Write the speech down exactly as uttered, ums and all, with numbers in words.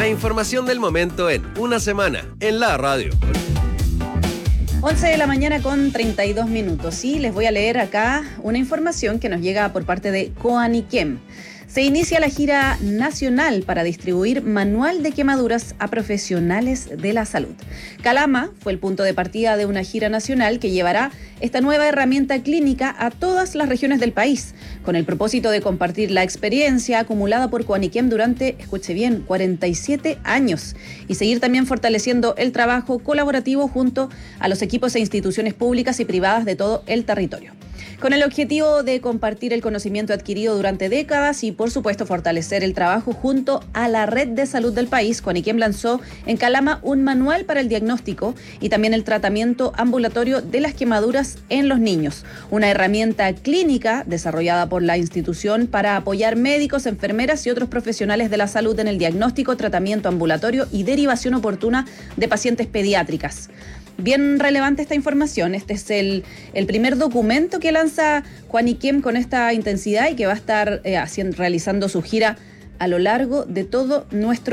La información del momento en una semana en la radio. once de la mañana con treinta y dos minutos. Y les voy a leer acá una información que nos llega por parte de Coaniquem. Se inicia la gira nacional para distribuir manual de quemaduras a profesionales de la salud. Calama fue el punto de partida de una gira nacional que llevará esta nueva herramienta clínica a todas las regiones del país, con el propósito de compartir la experiencia acumulada por Coaniquem durante, escuche bien, cuarenta y siete años, y seguir también fortaleciendo el trabajo colaborativo junto a los equipos e instituciones públicas y privadas de todo el territorio, con el objetivo de compartir el conocimiento adquirido durante décadas y, por supuesto, fortalecer el trabajo junto a la red de salud del país. Coaniquem lanzó en Calama un manual para el diagnóstico y también el tratamiento ambulatorio de las quemaduras en los niños, una herramienta clínica desarrollada por la institución para apoyar médicos, enfermeras y otros profesionales de la salud en el diagnóstico, tratamiento ambulatorio y derivación oportuna de pacientes pediátricas. Bien relevante esta información. Este es el, el primer documento que lanza Coaniquem con esta intensidad y que va a estar eh, haciendo, realizando su gira a lo largo de todo nuestro